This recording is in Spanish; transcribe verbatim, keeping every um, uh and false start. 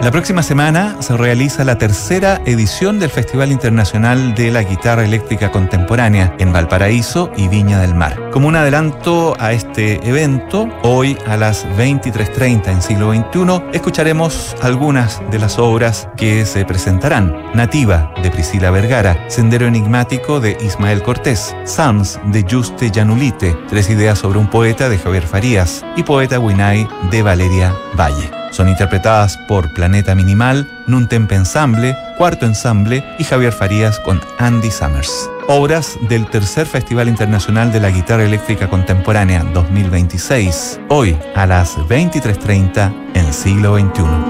La próxima semana se realiza la tercera edición del Festival Internacional de la Guitarra Eléctrica Contemporánea en Valparaíso y Viña del Mar. Como un adelanto a este evento, hoy a las veintitrés treinta en Siglo veintiuno escucharemos algunas de las obras que se presentarán. Nativa, de Priscila Vergara; Sendero Enigmático, de Ismael Cortés; Sams, de Juste Janulite; Tres ideas sobre un poeta, de Javier Farías; y Poeta Winay, de Valeria Valle. Son interpretadas por Planeta Minimal, Nuntempe Ensamble, Cuarto Ensamble y Javier Farías con Andy Summers. Obras del tercer Festival Internacional de la Guitarra Eléctrica Contemporánea dos mil veintiséis, hoy a las veintitrés treinta en Siglo veintiuno.